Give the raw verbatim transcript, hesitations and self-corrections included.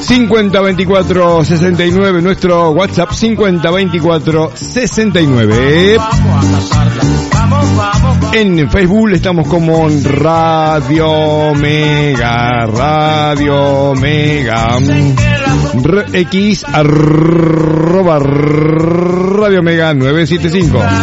cincuenta veinticuatro sesenta y nueve, nuestro WhatsApp cincuenta veinticuatro sesenta y nueve. En Facebook estamos como Radio Mega, Radio Mega, X arroba Radio Mega nueve siete cinco.